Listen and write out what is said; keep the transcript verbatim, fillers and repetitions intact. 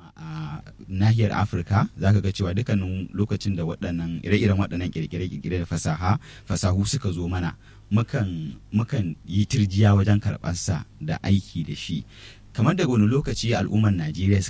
a nahiyar Afirka za ka ga cewa dukkanin lokacin da waɗannan ire-iren waɗannan kirkire-kirkire da fasaha fasahu suka zo mana mukan mukan yi tirjiya wajen karɓarsa da aiki da shi. Kamar daga wani lokaci al'ummar Najeriya